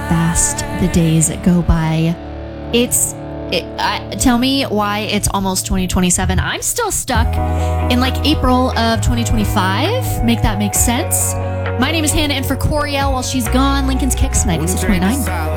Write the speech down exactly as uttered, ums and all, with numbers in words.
fast the days go by. It's it, I, tell me why it's almost twenty twenty-seven. I'm still stuck in like April of twenty twenty-five. Make that make sense? My name is Hannah, and for Coriel, while she's gone, Lincoln's Kicks ninety-six point nine.